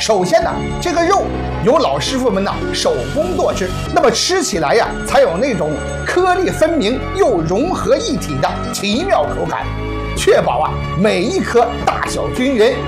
首先呢，这个肉由老师傅们呢手工剁制，那么吃起来呀，才有那种颗粒分明又融合一体的奇妙口感，确保啊每一颗大小均匀，